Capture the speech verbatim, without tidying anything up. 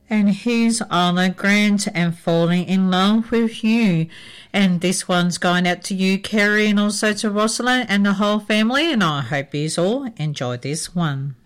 And here's Arla Grant and Falling in Love with You. And this one's going out to you, Kerry, and also to Rosalind and the whole family. And I hope you all enjoy this one.